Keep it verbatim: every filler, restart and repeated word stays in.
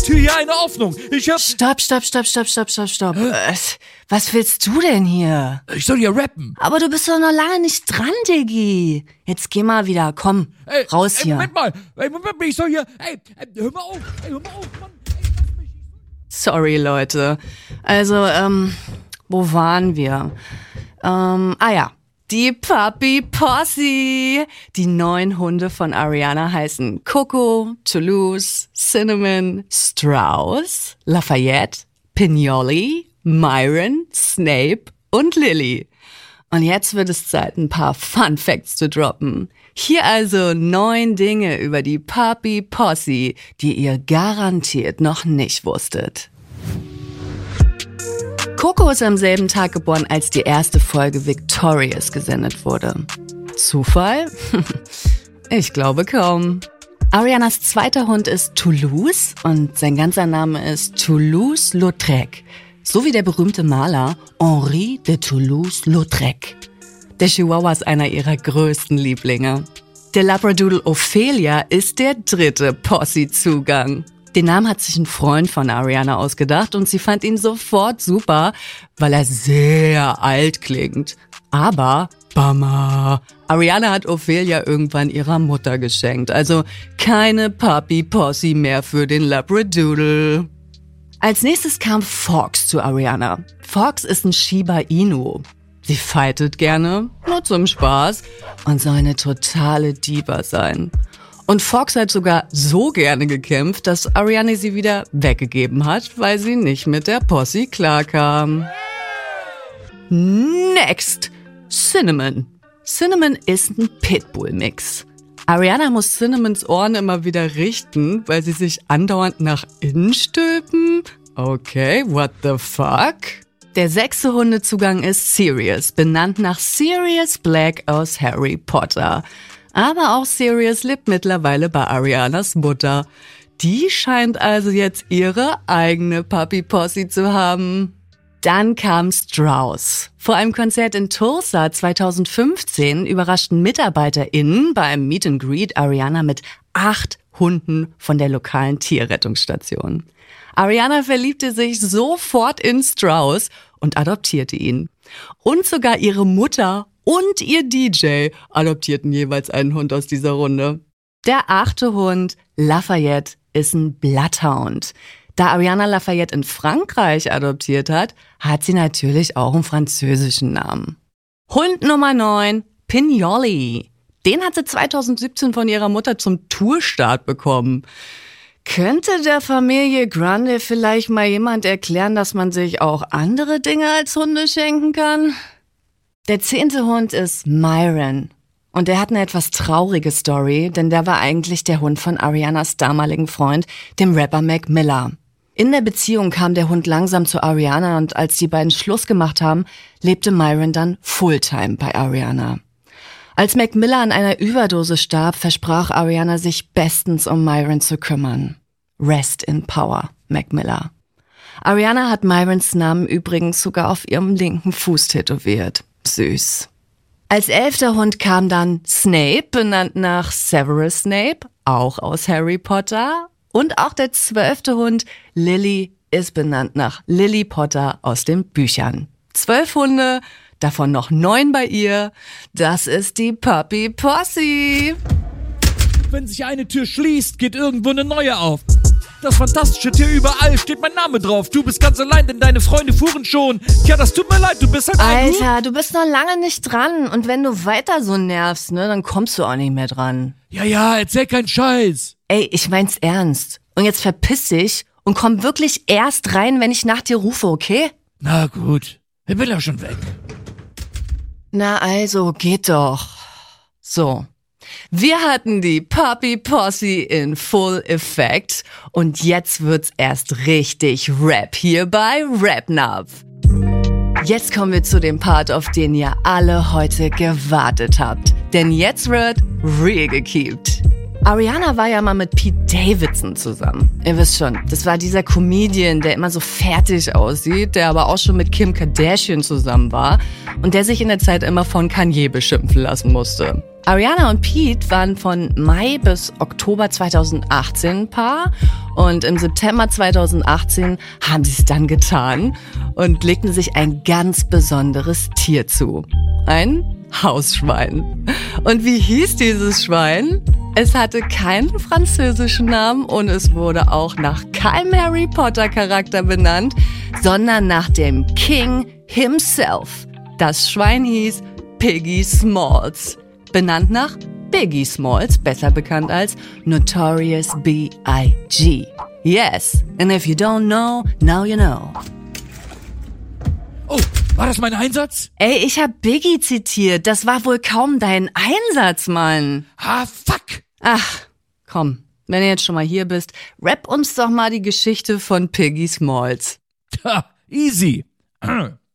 Tür hier eine Öffnung. Ich hab... Stopp, stopp, stopp, stopp, stopp, stopp, stopp. Äh, was willst du denn hier? Ich soll hier rappen. Aber du bist doch noch lange nicht dran, Diggi. Jetzt geh mal wieder, komm, ey, raus ey, hier. Moment mal, ey, Moment mal, ich soll hier... Ey, ey hör mal auf, ey, hör mal auf, Mann. Ey, lass mich. Sorry, Leute. Also, ähm, wo waren wir? Ähm, ah ja. Die Puppy Posse. Die neun Hunde von Ariana heißen Coco, Toulouse, Cinnamon, Strauss, Lafayette, Pignoli, Myron, Snape und Lily. Und jetzt wird es Zeit, ein paar Fun Facts zu droppen. Hier also neun Dinge über die Puppy Posse, die ihr garantiert noch nicht wusstet. Coco ist am selben Tag geboren, als die erste Folge Victorious gesendet wurde. Zufall? Ich glaube kaum. Arianas zweiter Hund ist Toulouse und sein ganzer Name ist Toulouse-Lautrec. So wie der berühmte Maler Henri de Toulouse-Lautrec. Der Chihuahua ist einer ihrer größten Lieblinge. Der Labradoodle Ophelia ist der dritte Posse-Zugang. Den Namen hat sich ein Freund von Ariana ausgedacht und sie fand ihn sofort super, weil er sehr alt klingt. Aber, Bummer, Ariana hat Ophelia irgendwann ihrer Mutter geschenkt, also keine Puppy Posse mehr für den Labradoodle. Als nächstes kam Fox zu Ariana. Fox ist ein Shiba Inu. Sie fightet gerne, nur zum Spaß, und soll eine totale Diva sein. Und Fox hat sogar so gerne gekämpft, dass Ariana sie wieder weggegeben hat, weil sie nicht mit der Posse klarkam. Next! Cinnamon. Cinnamon ist ein Pitbull-Mix. Ariana muss Cinnamons Ohren immer wieder richten, weil sie sich andauernd nach innen stülpen. Okay, what the fuck? Der sechste Hundezugang ist Sirius, benannt nach Sirius Black aus Harry Potter. Aber auch Sirius lebt mittlerweile bei Arianas Mutter. Die scheint also jetzt ihre eigene Puppy Posse zu haben. Dann kam Strauss. Vor einem Konzert in Tulsa zweitausendfünfzehn überraschten MitarbeiterInnen beim Meet and Greet Ariana mit acht Hunden von der lokalen Tierrettungsstation. Ariana verliebte sich sofort in Strauss und adoptierte ihn. Und sogar ihre Mutter und ihr D J adoptierten jeweils einen Hund aus dieser Runde. Der achte Hund, Lafayette, ist ein Bloodhound. Da Ariana Lafayette in Frankreich adoptiert hat, hat sie natürlich auch einen französischen Namen. Hund Nummer neun, Pignoli. Den hat sie zweitausendsiebzehn von ihrer Mutter zum Tourstart bekommen. Könnte der Familie Grande vielleicht mal jemand erklären, dass man sich auch andere Dinge als Hunde schenken kann? Der zehnte Hund ist Myron. Und der hat eine etwas traurige Story, denn der war eigentlich der Hund von Arianas damaligen Freund, dem Rapper Mac Miller. In der Beziehung kam der Hund langsam zu Ariana und als die beiden Schluss gemacht haben, lebte Myron dann Fulltime bei Ariana. Als Mac Miller an einer Überdosis starb, versprach Ariana, sich bestens um Myron zu kümmern. Rest in Power, Mac Miller. Ariana hat Myrons Namen übrigens sogar auf ihrem linken Fuß tätowiert. Süß. Als elfter Hund kam dann Snape, benannt nach Severus Snape, auch aus Harry Potter. Und auch der zwölfte Hund, Lily, ist benannt nach Lily Potter aus den Büchern. Zwölf Hunde, davon noch neun bei ihr. Das ist die Puppy Posse. Wenn sich eine Tür schließt, geht irgendwo eine neue auf. Das fantastische Tier überall steht mein Name drauf. Du bist ganz allein, denn deine Freunde fuhren schon. Tja, das tut mir leid, du bist halt ein... Alter, du bist noch lange nicht dran. Und wenn du weiter so nervst, ne, dann kommst du auch nicht mehr dran. Ja, ja, erzähl keinen Scheiß. Ey, ich mein's ernst. Und jetzt verpiss dich und komm wirklich erst rein, wenn ich nach dir rufe, okay? Na gut, ich bin ja schon weg. Na also, geht doch. So. Wir hatten die Puppy Posse in Full Effect und jetzt wird's erst richtig Rap hier bei Rap-Napf. Jetzt kommen wir zu dem Part, auf den ihr alle heute gewartet habt. Denn jetzt wird real gekeept. Ariana war ja mal mit Pete Davidson zusammen. Ihr wisst schon, das war dieser Comedian, der immer so fertig aussieht, der aber auch schon mit Kim Kardashian zusammen war und der sich in der Zeit immer von Kanye beschimpfen lassen musste. Ariana und Pete waren von Mai bis Oktober zweitausendachtzehn ein Paar und im September zweitausendachtzehn haben sie es dann getan und legten sich ein ganz besonderes Tier zu. Ein Hausschwein. Und wie hieß dieses Schwein? Es hatte keinen französischen Namen und es wurde auch nach keinem Harry Potter Charakter benannt, sondern nach dem King himself. Das Schwein hieß Piggy Smalls. Benannt nach Biggie Smalls, besser bekannt als Notorious B I G Yes, and if you don't know, now you know. Oh, war das mein Einsatz? Ey, ich hab Biggie zitiert. Das war wohl kaum dein Einsatz, Mann. Ah, fuck. Ach, komm, wenn du jetzt schon mal hier bist, rap uns doch mal die Geschichte von Piggy Smalls. Ha, easy.